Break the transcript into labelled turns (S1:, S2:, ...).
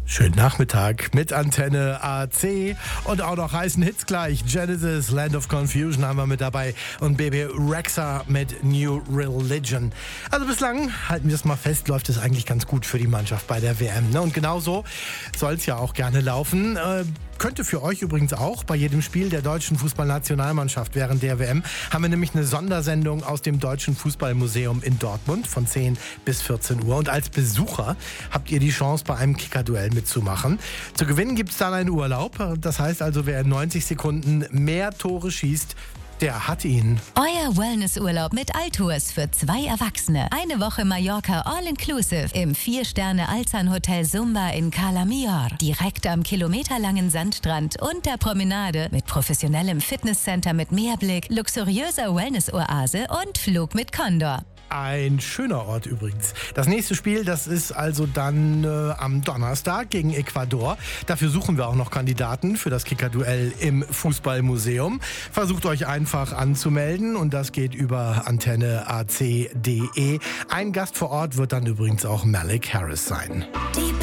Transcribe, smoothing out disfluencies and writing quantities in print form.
S1: Schönen Nachmittag mit Antenne AC und auch noch heißen Hits gleich. Genesis, Land of Confusion haben wir mit dabei und Bebe Rexha mit New Religion. Also bislang, halten wir es mal fest, läuft es eigentlich ganz gut für die Mannschaft bei der WM. Ne? Und genau so soll es ja auch gerne laufen. Könnte für euch übrigens auch bei jedem Spiel der deutschen Fußballnationalmannschaft während der WM haben wir nämlich eine Sondersendung aus dem Deutschen Fußballmuseum in Dortmund von 10 bis 14 Uhr. Und als Besucher habt ihr die Chance, bei einem Kicker-Duell mitzumachen. Zu gewinnen gibt es dann einen Urlaub. Das heißt also, wer in 90 Sekunden mehr Tore schießt, der hat ihn.
S2: Euer Wellnessurlaub mit Altours für 2 Erwachsene. Eine Woche Mallorca All-Inclusive im 4-Sterne-Alzan-Hotel Sumba in Cala Millor. Direkt am kilometerlangen Sandstrand und der Promenade mit professionellem Fitnesscenter mit Meerblick, luxuriöser Wellness-Oase und Flug mit Condor.
S1: Ein schöner Ort übrigens. Das nächste Spiel, das ist also dann am Donnerstag gegen Ecuador. Dafür suchen wir auch noch Kandidaten für das Kicker-Duell im Fußballmuseum. Versucht euch einfach anzumelden und das geht über antenneac.de. Ein Gast vor Ort wird dann übrigens auch Malik Harris sein.